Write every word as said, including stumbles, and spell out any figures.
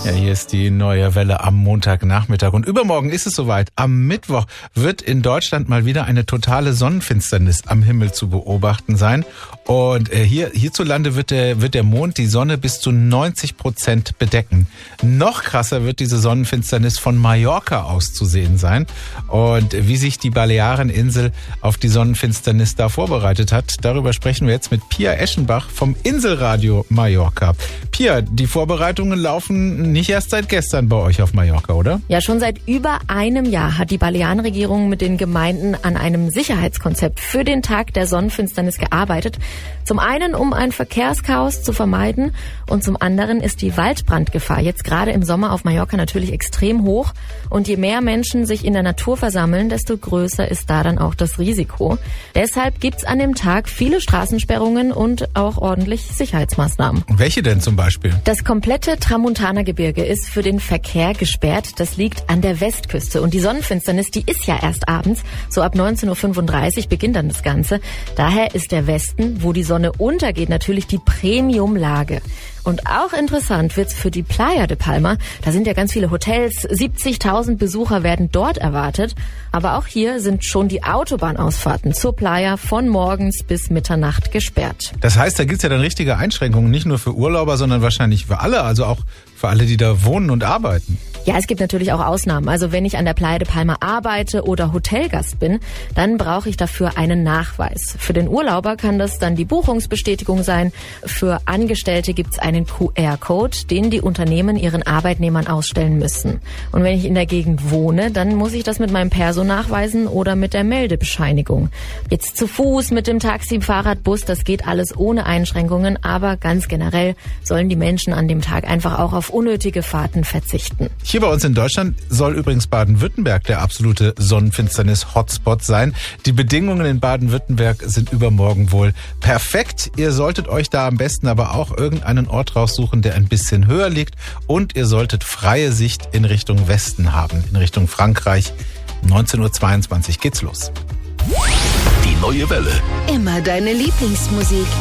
Ja, hier ist die neue Welle am Montagnachmittag und übermorgen ist es soweit. Am Mittwoch wird in Deutschland mal wieder eine totale Sonnenfinsternis am Himmel zu beobachten sein. Und äh, hier hierzulande wird der, wird der Mond die Sonne bis zu neunzig Prozent bedecken. Noch krasser wird diese Sonnenfinsternis von Mallorca aus zu sehen sein. Und wie sich die Baleareninsel auf die Sonnenfinsternis da vorbereitet hat, darüber sprechen wir jetzt mit Pia Eschenbach vom Inselradio Mallorca. Pia, die Vorbereitungen laufen nicht erst seit gestern bei euch auf Mallorca, oder? Ja, schon seit über einem Jahr hat die Balearenregierung mit den Gemeinden an einem Sicherheitskonzept für den Tag der Sonnenfinsternis gearbeitet. Zum einen, um ein Verkehrschaos zu vermeiden, und zum anderen ist die Waldbrandgefahr jetzt gerade im Sommer auf Mallorca natürlich extrem hoch. Und je mehr Menschen sich in der Natur versammeln, desto größer ist da dann auch das Risiko. Deshalb gibt's an dem Tag viele Straßensperrungen und auch ordentlich Sicherheitsmaßnahmen. Welche denn zum Beispiel? Das komplette Tramontana-Gebirge ist für den Verkehr gesperrt. Das liegt an der Westküste. Und die Sonnenfinsternis, die ist ja erst abends. So ab neunzehn Uhr fünfunddreißig beginnt dann das Ganze. Daher ist der Westen, wo die Sonne untergeht, natürlich die Premium-Lage. Und auch interessant wird's für die Playa de Palma. Da sind ja ganz viele Hotels. siebzigtausend Besucher werden dort erwartet. Aber auch hier sind schon die Autobahnausfahrten zur Playa von morgens bis Mitternacht gesperrt. Das heißt, da gibt's ja dann richtige Einschränkungen, nicht nur für Urlauber, sondern wahrscheinlich für alle, also auch für alle, die da wohnen und arbeiten. Ja, es gibt natürlich auch Ausnahmen. Also wenn ich an der Playa de Palma arbeite oder Hotelgast bin, dann brauche ich dafür einen Nachweis. Für den Urlauber kann das dann die Buchungsbestätigung sein. Für Angestellte gibt's einen Q R-Code, den die Unternehmen ihren Arbeitnehmern ausstellen müssen. Und wenn ich in der Gegend wohne, dann muss ich das mit meinem Perso nachweisen oder mit der Meldebescheinigung. Jetzt zu Fuß, mit dem Taxi, Fahrrad, Bus, das geht alles ohne Einschränkungen. Aber ganz generell sollen die Menschen an dem Tag einfach auch auf unnötige Fahrten verzichten. Hier bei uns in Deutschland soll übrigens Baden-Württemberg der absolute Sonnenfinsternis-Hotspot sein. Die Bedingungen in Baden-Württemberg sind übermorgen wohl perfekt. Ihr solltet euch da am besten aber auch irgendeinen Ort raussuchen, der ein bisschen höher liegt. Und ihr solltet freie Sicht in Richtung Westen haben, in Richtung Frankreich. neunzehn Uhr zweiundzwanzig geht's los. Die neue Welle. Immer deine Lieblingsmusik.